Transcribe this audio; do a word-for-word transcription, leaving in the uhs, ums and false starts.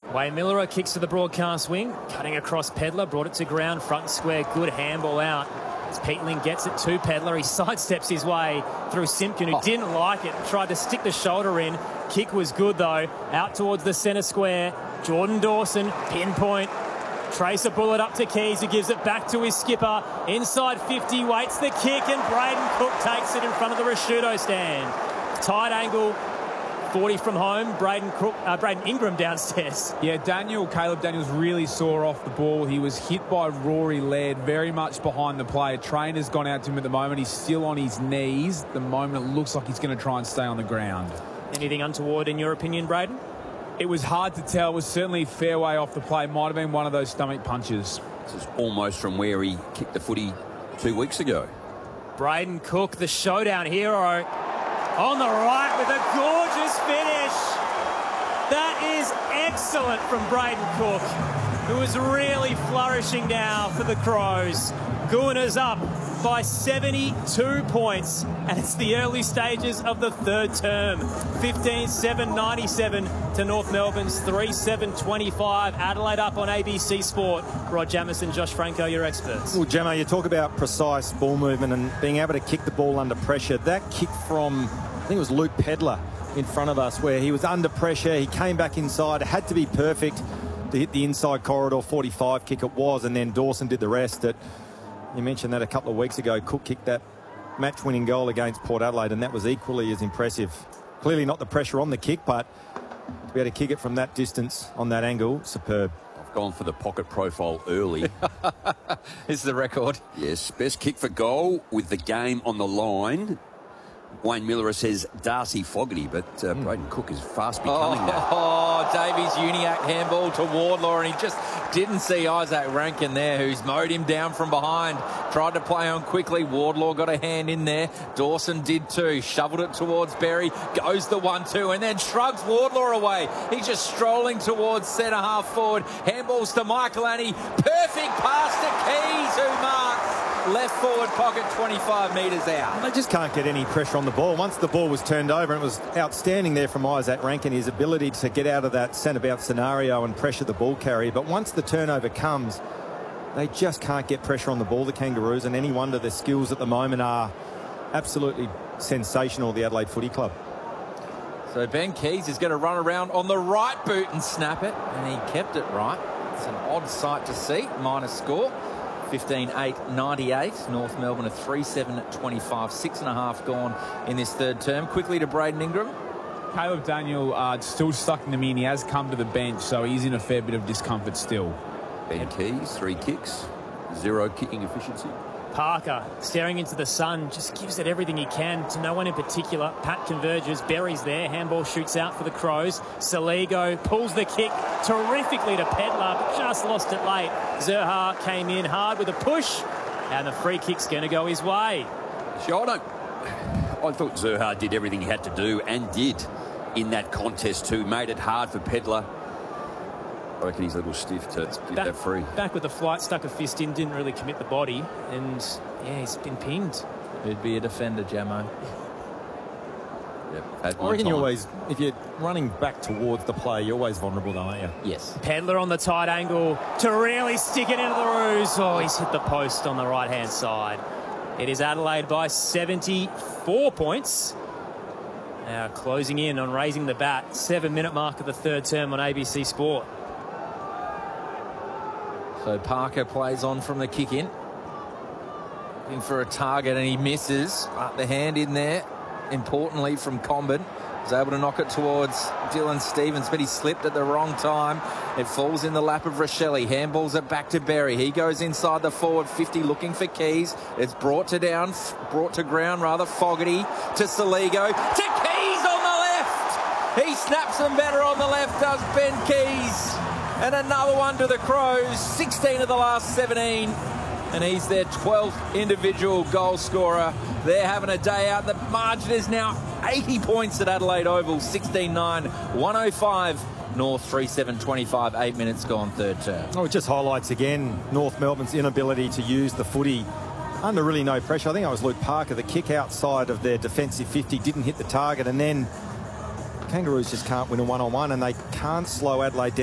Wayne Miller kicks to the broadcast wing, cutting across Pedlar, brought it to ground, front square, good handball out. As Peatling gets it to Pedlar, he sidesteps his way through Simpkin, who oh. didn't like it, tried to stick the shoulder in. Kick was good though, out towards the centre square. Jordan Dawson, pinpoint. Trace a bullet up to Keys, who gives it back to his skipper. Inside fifty, waits the kick, and Braden Cook takes it in front of the Rashudo stand. Tight angle, forty from home. Braden Cook, uh, Braden Ingram downstairs. Yeah, Daniel, Caleb Daniels really saw off the ball. He was hit by Rory Laird, very much behind the play. A trainer's gone out to him at the moment. He's still on his knees. At the moment, it looks like he's going to try and stay on the ground. Anything untoward in your opinion, Braden? It was hard to tell. It was certainly a fair way off the play. Might have been one of those stomach punches. This is almost from where he kicked the footy two weeks ago. Braden Cook, the showdown hero, on the right with a gorgeous finish. That is excellent from Braden Cook, who is really flourishing now for the Crows. Gooner's up by seventy-two points, and it's the early stages of the third term. fifteen seven ninety-seven to North Melbourne's three seven twenty-five. Adelaide up on A B C Sport. Rod Jamison, Josh Franco, your experts. Well, Gemma, you talk about precise ball movement and being able to kick the ball under pressure. That kick from, I think it was Luke Pedlar in front of us, where he was under pressure, he came back inside, it had to be perfect to hit the inside corridor. Forty-five kick it was, and then Dawson did the rest. It, You mentioned that a couple of weeks ago. Cook kicked that match-winning goal against Port Adelaide, and that was equally as impressive. Clearly not the pressure on the kick, but to be able to kick it from that distance on that angle, superb. I've gone for the pocket profile early. This is the record. Yes, best kick for goal with the game on the line. Wayne Miller says Darcy Fogarty, but uh, mm. Braden Cook is fast becoming oh, that. Oh, Davies Uniac handball to Wardlaw, and he just didn't see Isaac Rankin there, who's mowed him down from behind. Tried to play on quickly. Wardlaw got a hand in there. Dawson did too. Shoveled it towards Berry. Goes the one two, and then shrugs Wardlaw away. He's just strolling towards centre half forward. Handballs to Michael Annie. Perfect pass to Keys, who marks. Left forward pocket, twenty-five metres out. They just can't get any pressure on the ball. Once the ball was turned over, and it was outstanding there from Isaac Rankin, his ability to get out of that centre bounce scenario and pressure the ball carrier. But once the turnover comes, they just can't get pressure on the ball, the Kangaroos, and any wonder their skills at the moment are absolutely sensational, the Adelaide Footy Club. So Ben Keys is going to run around on the right boot and snap it, and he kept it right. It's an odd sight to see. Minus score. fifteen eight ninety-eight. North Melbourne a three seven twenty-five. Six and a half gone in this third term. Quickly to Braden Ingram. Caleb Daniel uh, still stuck in the mean. He has come to the bench, so he's in a fair bit of discomfort still. Ben Keys, three kicks, zero kicking efficiency. Parker, staring into the sun, just gives it everything he can to no one in particular. Pat converges, Berry's there, handball shoots out for the Crows. Saligo pulls the kick terrifically to Pedlar, but just lost it late. Zurhaar came in hard with a push, and the free kick's going to go his way. Sure, I don't... I thought Zurhaar did everything he had to do, and did, in that contest too. Made it hard for Pedlar. I reckon he's a little stiff to get back, that free. Back with the flight, stuck a fist in, didn't really commit the body, and yeah, he's been pinned. He'd be a defender, Jamo. Yep, I reckon you always, if you're running back towards the play, you're always vulnerable, though, aren't you? Yes. Pedlar on the tight angle to really stick it into the ruse. Oh, he's hit the post on the right-hand side. It is Adelaide by seventy-four points. Now closing in on raising the bat. Seven-minute mark of the third term on A B C Sport. So Parker plays on from the kick in. Looking for a target, and he misses. But the hand in there, importantly from Comben. Was able to knock it towards Dylan Stevens, but he slipped at the wrong time. It falls in the lap of Rochelle. Handballs it back to Berry. He goes inside the forward fifty, looking for Keys. It's brought to down, brought to ground rather. Fogarty to Saligo. To Keys on the left. He snaps them better on the left, does Ben Keys. And another one to the Crows. sixteen of the last seventeen. And he's their twelfth individual goal scorer. They're having a day out. The margin is now eighty points at Adelaide Oval. sixteen nine, one oh five. North three seven twenty-five. Eight minutes gone, third term. Oh, it just highlights again North Melbourne's inability to use the footy under really no pressure. I think I was Luke Parker. The kick outside of their defensive fifty didn't hit the target, and then Kangaroos just can't win a one-on-one, and they can't slow Adelaide down.